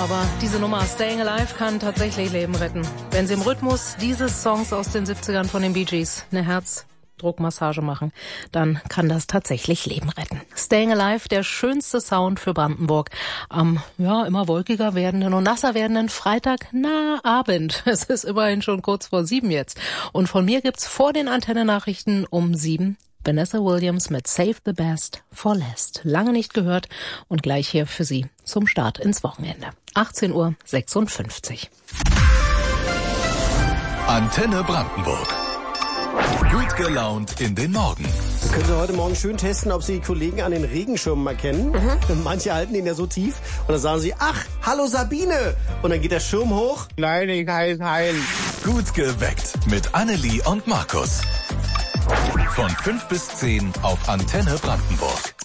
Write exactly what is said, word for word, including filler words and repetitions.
aber diese Nummer Staying Alive kann tatsächlich Leben retten. Wenn Sie im Rhythmus dieses Songs aus den siebzigern von den Bee Gees eine Herzdruckmassage machen, dann kann das tatsächlich Leben retten. Staying Alive, der schönste Sound für Brandenburg am ja immer wolkiger werdenden und nasser werdenden Freitag na Abend. Es ist immerhin schon kurz vor sieben jetzt. Und von mir gibt's vor den Antenne-Nachrichten um sieben Vanessa Williams mit Save the Best for Last. Lange nicht gehört und gleich hier für Sie zum Start ins Wochenende. achtzehn Uhr sechsundfünfzig. Antenne Brandenburg. Gut gelaunt in den Morgen. Das können Sie heute Morgen schön testen, ob Sie die Kollegen an den Regenschirmen erkennen. Mhm. Manche halten ihn ja so tief. Und dann sagen sie, ach, hallo Sabine. Und dann geht der Schirm hoch. Nein, ich heiße Heil. Gut geweckt mit Annelie und Markus. Von fünf bis zehn auf Antenne Brandenburg.